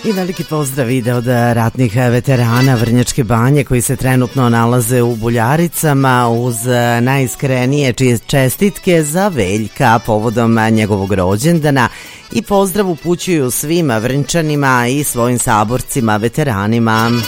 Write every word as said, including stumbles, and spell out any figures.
I veliki pozdrav ide od ratnih veterana Vrnjačke Banje koji se trenutno nalaze u Buljaricama uz najiskrenije čestitke za Veljka povodom njegovog rođendana i pozdrav upućuju svim Vrnčanima i svojim saborcima, veteranima.